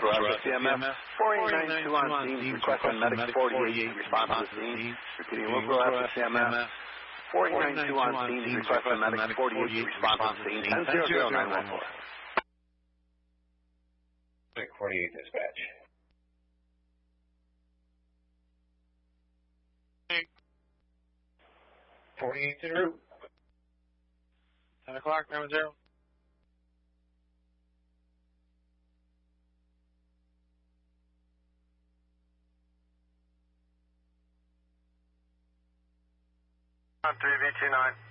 Alpha CMF 4892 on scene, requesting medic 48, response to the scene. Repeating, local Alpha CMF 4892 on scene, requesting medic 48, response to the scene, 10-0-914. Medic 48 dispatch. 48 en route. 10 o'clock, 9-0. On 3V29.